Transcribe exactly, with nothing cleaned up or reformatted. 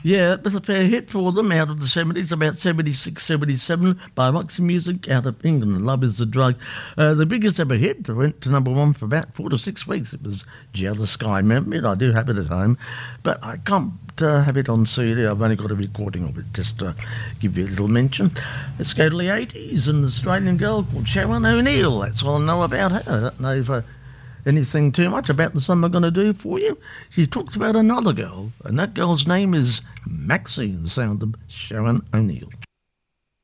Yeah, it was a fair hit for them out of the seventies, about seventy-six, seventy-seven, by Roxy Music out of England. Love is a Drug. Uh, the biggest ever hit went to number one for about four to six weeks. It was Jealous Sky. Remember it? I do have it at home, but I can't uh, have it on C D. I've only got a recording of it, just to give you a little mention. Let's go to the eighties. An Australian girl called Sharon O'Neill. That's all I know about her. I don't know if I... anything too much about the song I'm going to do for you. She talks about another girl, and that girl's name is Maxine, the sound of Sharon O'Neill.